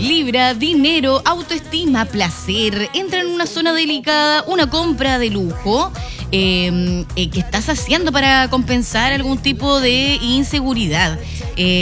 Libra, dinero, autoestima, placer. Entra en una zona delicada, una compra de lujo que estás haciendo para compensar algún tipo de inseguridad.